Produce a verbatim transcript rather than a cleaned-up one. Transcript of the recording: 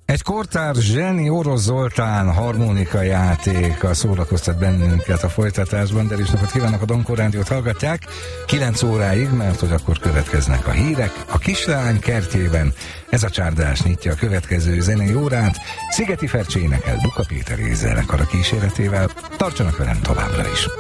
Egy kortár zseni, Orosz Zoltán harmonika játéka szórakoztat bennünket a folytatásban, de is napot kívánok, a Donkor Rádiót hallgatják kilenc óráig, mert hogy akkor következnek a hírek. A kislány kertjében ez a csárdás nyitja a következő zenei órát. Szigeti Fercsi énekel Duka Péter zenekar a kíséretével. Tartsanak velem továbbra is!